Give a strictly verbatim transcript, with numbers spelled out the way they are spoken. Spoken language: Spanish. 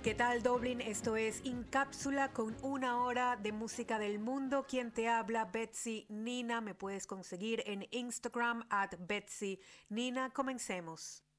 ¿Qué tal, Dublín? Esto es Incápsula con una hora de música del mundo. Quien te habla, Betsy Nina. Me puedes conseguir en Instagram at Betsy Nina. Comencemos.